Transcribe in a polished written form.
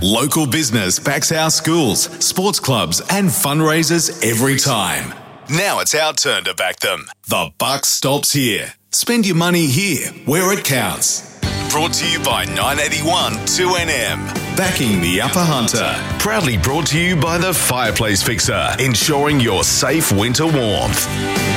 Local business backs our schools, sports clubs and fundraisers every time. Now it's our turn to back them. The buck stops here. Spend your money here, where it counts. Brought to you by 981 2NM. Backing the Upper Hunter. Proudly brought to you by the Fireplace Fixer. Ensuring your safe winter warmth.